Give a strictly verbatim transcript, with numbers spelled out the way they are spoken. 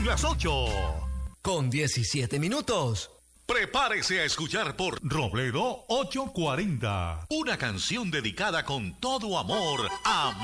Son las ocho. Con diecisiete minutos. Prepárese a escuchar por Robledo ochocientos cuarenta. Una canción dedicada con todo amor a